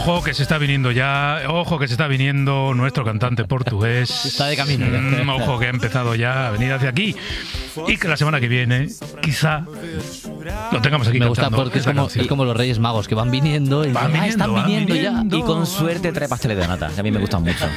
Ojo que se está viniendo ya, ojo que se está viniendo nuestro cantante portugués. Está de camino. Ojo que ha empezado ya a venir hacia aquí. Y que la semana que viene, quizá, lo tengamos aquí. Me gusta cantando porque esta es canción. como los Reyes Magos que van viniendo y Van viniendo, están van viniendo viniendo. ya. Y con suerte trae pasteles de nata, que a mí me gustan mucho.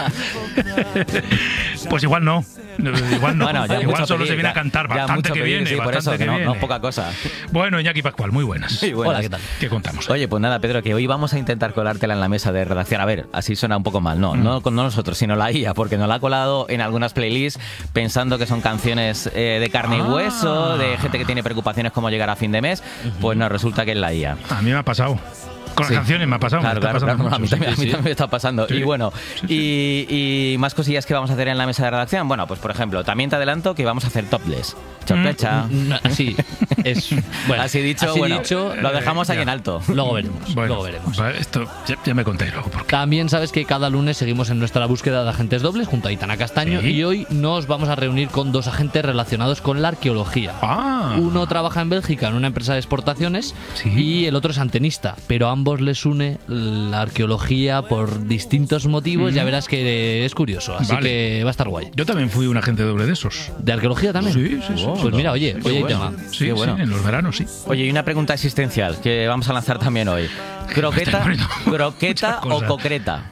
Pues igual no. Igual no. Bueno, ya igual mucho solo pedir, se viene ya- a cantar. ya Bastante mucho que pedir, viene. sí, por bastante eso, que que no viene. es poca cosa. Bueno, Iñaki Pascual, muy buenas. Muy buenas. Hola, ¿qué tal? ¿Qué contamos? Oye, pues nada, Pedro, que hoy vamos a intentar colártela en la mesa de redacción. A ver, así suena un poco mal. No con nosotros, sino la IA, porque nos la ha colado en algunas playlists pensando que son canciones de carne y hueso, de gente que tiene preocupaciones como llegar a fin de mes. Pues no, resulta que es la IA. A mí me ha pasado. Con Sí. las canciones me ha pasado. Claro, me está pasando a mí mucho, también, sí. a mí también me está pasando. Sí. Y bueno, Sí, y más cosillas que vamos a hacer en la mesa de redacción. Bueno, pues por ejemplo, también te adelanto que vamos a hacer topless. Chorpecha. Así es. Bueno, Así dicho, bueno, lo dejamos ahí ya. en alto. Luego veremos. Bueno, luego veremos. vale, esto ya me conté luego. Porque También sabes que cada lunes seguimos en nuestra búsqueda de agentes dobles junto a Aitana Castaño Sí. y hoy nos vamos a reunir con dos agentes relacionados con la arqueología. Uno trabaja en Bélgica en una empresa de exportaciones Sí. y el otro es antenista, pero a ambos les une la arqueología por distintos motivos. Ya verás que es curioso, así Vale. que va a estar guay. yo también fui un agente doble de esos. ¿De arqueología también? Sí, sí, sí. Pues mira, oye, Qué hay bueno. tema. Sí, Qué bueno. sí, en los veranos sí. Oye, y una pregunta existencial que vamos a lanzar también hoy. ¿Croqueta, poniendo croqueta muchas o cosas. concreta?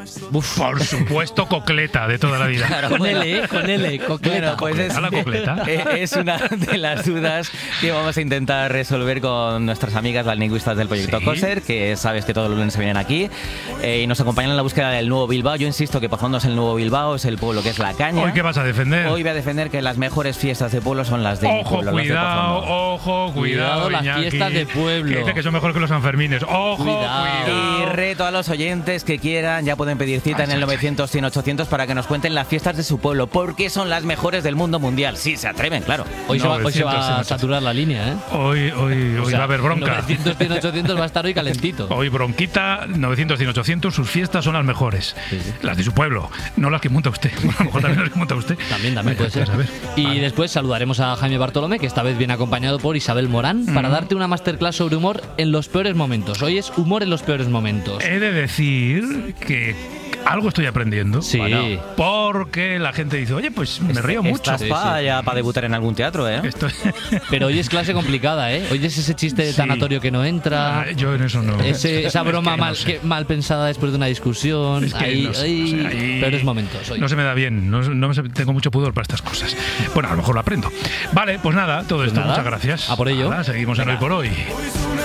Por supuesto, cocleta de toda la vida. Claro, Con L, cocleta. Bueno, pues ¿A la cocleta? es una de las dudas que vamos a intentar resolver con nuestras amigas las lingüistas del proyecto Sí. COSER, que sabes que todos los lunes se vienen aquí y nos acompañan en la búsqueda del nuevo Bilbao. Yo insisto que Pozondo es el nuevo Bilbao, es el pueblo que es la caña. ¿Hoy qué vas a defender? Hoy voy a defender que las mejores fiestas de pueblo son las de mi Ojo, pueblo, las de cuidado, Pozondo. ojo, cuidado, Cuidado, las Iñaki, fiestas de pueblo. Que dice que son mejor que los Sanfermines. Ojo, Cuidado. cuidado. Y reto a los oyentes que quieran, ya pueden pedir cita en el 900 100 800 para que nos cuenten las fiestas de su pueblo, porque son las mejores del mundo mundial. Sí, se atreven, claro. Hoy se va 900, a saturar la línea, ¿eh? Hoy O sea, va a haber bronca. 900, 100, 800 va a estar hoy calentito. Hoy bronquita, 900, 100, 800, sus fiestas son las mejores. Sí, sí. Las de su pueblo, no las que monta usted. Bueno, a lo mejor también las que monta usted. También Vaya, puede ser. pues, a ver. Y Vale. después saludaremos a Jaime Bartolomé, que esta vez viene acompañado por Isabel Morán, para darte una masterclass sobre humor en los peores momentos. Hoy es humor en los peores momentos. He de decir que algo estoy aprendiendo. Sí. Bueno. Porque la gente dice, oye, pues me río mucho. Estás para debutar en algún teatro, ¿eh? Esto- Pero hoy es clase complicada, ¿eh? Hoy es ese chiste de Sí. tanatorio que no entra. Yo en eso no. Esa broma Es que no sé. mal pensada después de una discusión. Es que ahí, no sé, ahí, o sea, ahí peores momentos. Hoy. No se me da bien, tengo mucho pudor para estas cosas. Bueno, a lo mejor lo aprendo. Vale, pues nada, todo esto, nada, muchas gracias. a por ello. Nada, seguimos en Venga. Hoy por Hoy.